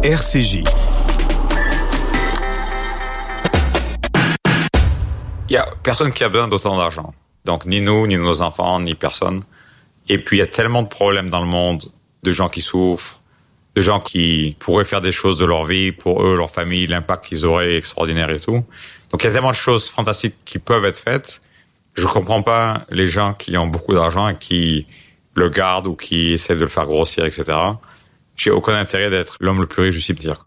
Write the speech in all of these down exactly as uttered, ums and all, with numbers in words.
R C J. Il y a personne qui a besoin d'autant d'argent. Donc, ni nous, ni nos enfants, ni personne. Et puis, il y a tellement de problèmes dans le monde, de gens qui souffrent, de gens qui pourraient faire des choses de leur vie, pour eux, leur famille, l'impact qu'ils auraient est extraordinaire et tout. Donc, il y a tellement de choses fantastiques qui peuvent être faites. Je comprends pas les gens qui ont beaucoup d'argent et qui le gardent ou qui essaient de le faire grossir, et cetera. J'ai aucun intérêt d'être l'homme le plus riche du cimetière.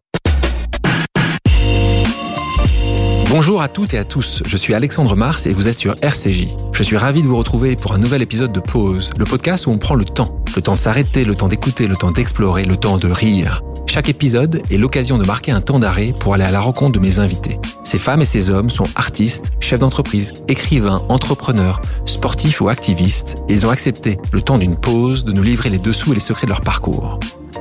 Bonjour à toutes et à tous, je suis Alexandre Mars et vous êtes sur R C J. Je suis ravi de vous retrouver pour un nouvel épisode de Pause, le podcast où on prend le temps. Le temps de s'arrêter, le temps d'écouter, le temps d'explorer, le temps de rire. Chaque épisode est l'occasion de marquer un temps d'arrêt pour aller à la rencontre de mes invités. Ces femmes et ces hommes sont artistes, chefs d'entreprise, écrivains, entrepreneurs, sportifs ou activistes. Et ils ont accepté, le temps d'une pause, de nous livrer les dessous et les secrets de leur parcours.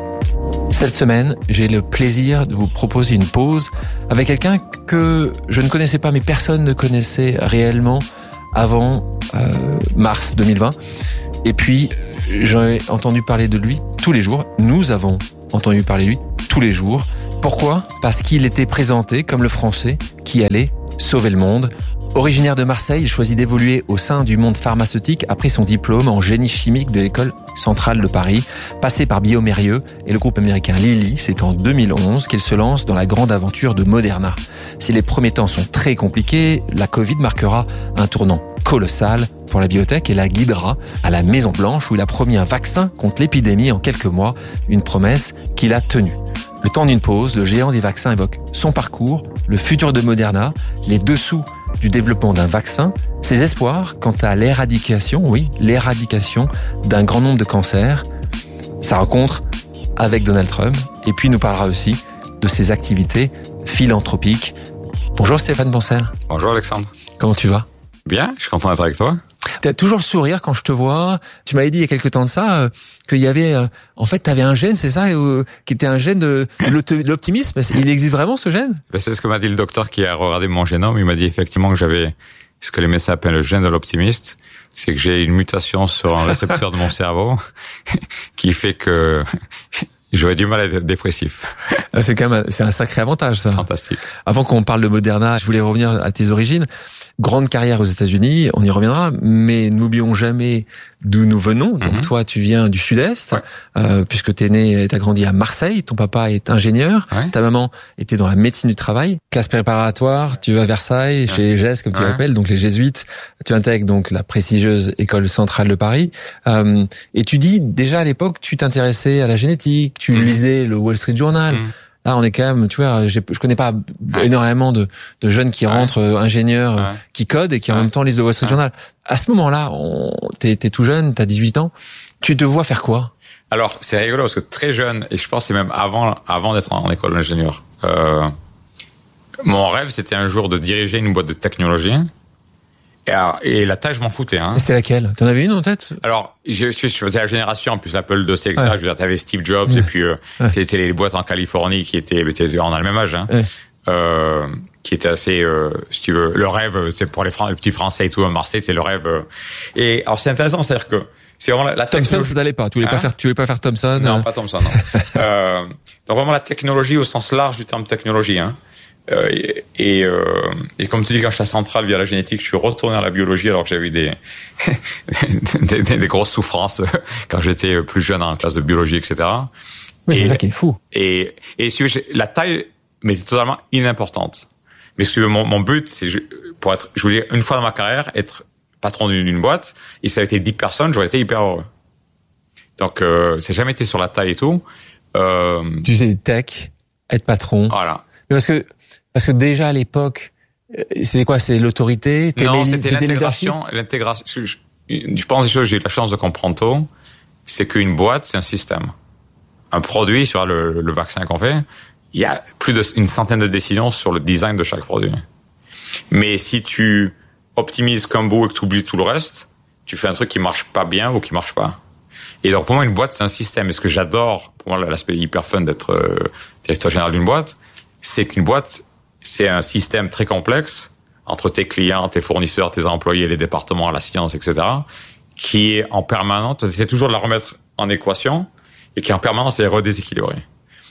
Cette semaine, j'ai le plaisir de vous proposer une pause avec quelqu'un que je ne connaissais pas, mais personne ne connaissait réellement avant euh, mars deux mille vingt. Et puis, j'ai entendu parler de lui tous les jours. Nous avons entendu parler de lui tous les jours. Pourquoi ? Parce qu'il était présenté comme le Français qui allait sauver le monde. Originaire de Marseille, il choisit d'évoluer au sein du monde pharmaceutique après son diplôme en génie chimique de l'école centrale de Paris. Passé par Biomérieux et le groupe américain Lilly, c'est en deux mille onze qu'il se lance dans la grande aventure de Moderna. Si les premiers temps sont très compliqués, la Covid marquera un tournant colossal pour la biotech et la guidera à la Maison Blanche où il a promis un vaccin contre l'épidémie en quelques mois, une promesse qu'il a tenue. Le temps d'une pause, le géant des vaccins évoque son parcours, le futur de Moderna, les dessous du développement d'un vaccin, ses espoirs quant à l'éradication, oui, l'éradication d'un grand nombre de cancers, sa rencontre avec Donald Trump, et puis il nous parlera aussi de ses activités philanthropiques. Bonjour Stéphane Bancel. Bonjour Alexandre. Comment tu vas ? Bien, je suis content d'être avec toi. T'as toujours le sourire quand je te vois. Tu m'avais dit il y a quelque temps de ça euh, qu'il y avait, euh, en fait, t'avais un gène, c'est ça, euh, qui était un gène de, de l'optimisme. Il existe vraiment ce gène ? Ben, c'est ce que m'a dit le docteur qui a regardé mon génome. Il m'a dit effectivement que j'avais ce que les médecins appellent le gène de l'optimiste. C'est que j'ai une mutation sur un récepteur de mon cerveau qui fait que j'aurais du mal à être dépressif. C'est quand même, c'est un sacré avantage, ça. Fantastique. Avant qu'on parle de Moderna, je voulais revenir à tes origines. Grande carrière aux États-Unis, on y reviendra, mais n'oublions jamais d'où nous venons. Donc mm-hmm. toi, tu viens du Sud-Est, ouais. euh, puisque t'es né, t'as grandi à Marseille. Ton papa est ingénieur, ouais. Ta maman était dans la médecine du travail. Classe préparatoire, tu vas à Versailles, ouais. chez les G E S, comme tu ouais. l'appelles, donc les jésuites. Tu intègres donc la prestigieuse école centrale de Paris. Euh, et tu dis déjà à l'époque, tu t'intéressais à la génétique, tu mm-hmm. lisais le Wall Street Journal. Mm-hmm. Là, on est quand même, tu vois, je connais pas ouais. énormément de, de jeunes qui ouais. rentrent euh, ingénieurs, ouais. euh, qui codent et qui en ouais. même temps lisent le Wall Street ouais. Journal. À ce moment-là, on, t'es, t'es tout jeune, t'as dix-huit ans. Tu te vois faire quoi ? Alors, c'est rigolo parce que très jeune, et je pense que c'est même avant, avant d'être en, en école d'ingénieur, euh, mon rêve, c'était un jour de diriger une boîte de technologie. Et, alors, et la taille, je m'en foutais. Hein. C'était laquelle ? T'en avais une en tête ? Alors, je suis sur la génération, en plus l'Apple deux C, et cetera. Ouais. Je veux dire, t'avais Steve Jobs, ouais. et puis euh, ouais. c'était les boîtes en Californie qui étaient, on a le même âge, hein, ouais. euh, qui étaient assez, euh, si tu veux, le rêve, c'est pour les, Fran- les petits Français et tout, à Marseille, c'est le rêve. Euh. Et alors, c'est intéressant, c'est-à-dire que c'est vraiment la, la Thomson, technologie... ça t'allait pas. Tu voulais hein? pas faire, tu voulais pas faire Thomson. Non, euh... pas Thomson, non. euh, donc vraiment la technologie au sens large du terme technologie, hein. Euh, et, et, euh, et comme tu dis, quand je suis à Centrale via la génétique, je suis retourné à la biologie alors que j'avais eu des, des, des, des grosses souffrances quand j'étais plus jeune en classe de biologie, et cetera. Mais et, c'est ça qui est fou. Et, et si la taille, mais c'est totalement inimportante. Mais si tu veux, mon, mon but, c'est pour être, je voulais une fois dans ma carrière être patron d'une, d'une boîte. Et ça a été dix personnes, j'aurais été hyper heureux. Donc, euh, c'est jamais été sur la taille et tout. Euh, tu sais, tech, être patron. Voilà. Mais parce que Parce que déjà à l'époque, c'était quoi ? C'est l'autorité ? Non, c'était, c'était l'intégration. L'intégration. Je, je, je pense que j'ai eu la chance de comprendre tôt, c'est qu'une boîte, c'est un système. Un produit, sur le, le vaccin qu'on fait, il y a plus d'une centaine de décisions sur le design de chaque produit. Mais si tu optimises qu'un bout et que tu oublies tout le reste, tu fais un truc qui marche pas bien ou qui marche pas. Et donc pour moi, une boîte, c'est un système. Et ce que j'adore, pour moi, l'aspect hyper fun d'être euh, directeur général d'une boîte, c'est qu'une boîte, c'est un système très complexe entre tes clients, tes fournisseurs, tes employés, les départements, la science, et cetera, qui est en permanence, c'est toujours de la remettre en équation et qui en permanence est redéséquilibré.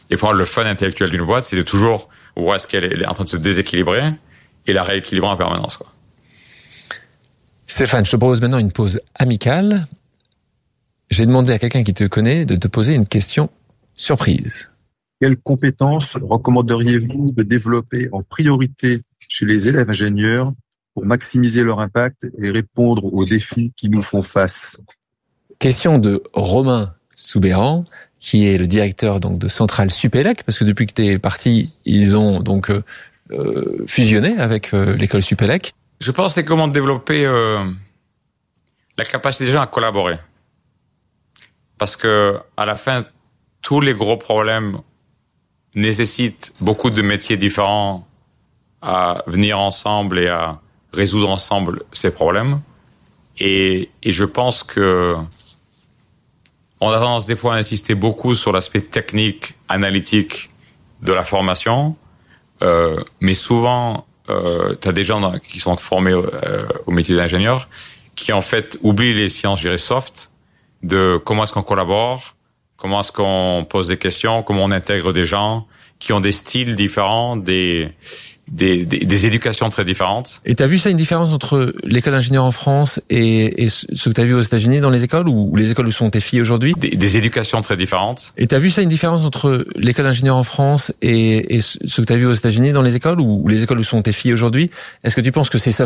Et pour moi, le fun intellectuel d'une boîte, c'est de toujours voir est-ce qu'elle est en train de se déséquilibrer et la rééquilibrer en permanence, quoi. Stéphane, je te propose maintenant une pause amicale. J'ai demandé à quelqu'un qui te connaît de te poser une question surprise. Quelles compétences recommanderiez-vous de développer en priorité chez les élèves ingénieurs pour maximiser leur impact et répondre aux défis qui nous font face? Question de Romain Soubéran, qui est le directeur donc de Centrale Supélec, parce que depuis que tu es parti, ils ont donc euh, fusionné avec euh, l'école Supélec. Je pense que c'est comment développer euh, la capacité des gens à collaborer. Parce que à la fin, tous les gros problèmes nécessitent beaucoup de métiers différents à venir ensemble et à résoudre ensemble ces problèmes. Et, et je pense que on a tendance des fois à insister beaucoup sur l'aspect technique, analytique de la formation, euh, mais souvent, euh, tu as des gens dans, qui sont formés euh, au métier d'ingénieur qui en fait oublient les sciences, je dirais, soft, de comment est-ce qu'on collabore, comment est-ce qu'on pose des questions, comment on intègre des gens qui ont des styles différents, des des, des, des éducations très différentes. Et t'as vu ça, une différence entre l'école d'ingénieur en France et, et ce que t'as vu aux États-Unis dans les écoles, ou les écoles où sont tes filles aujourd'hui? Des, des éducations très différentes. Et t'as vu ça, une différence entre l'école d'ingénieur en France et, et ce que t'as vu aux États-Unis dans les écoles, ou les écoles où sont tes filles aujourd'hui? Est-ce que tu penses que ces soft